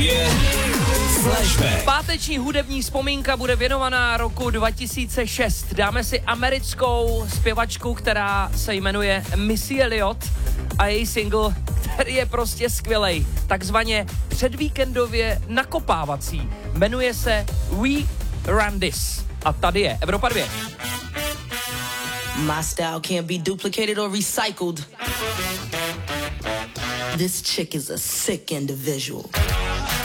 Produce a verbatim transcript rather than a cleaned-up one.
dvě Flashback. Páteční hudební vzpomínka bude věnovaná roku dva tisíce šest. Dáme si americkou zpěvačku, která se jmenuje Missy Elliott a její single, který je prostě skvělej, takzvaně předvíkendově nakopávací. Jmenuje se We Run This. A tady je Evropa dvě. My style can't be duplicated or recycled. This chick is a sick individual.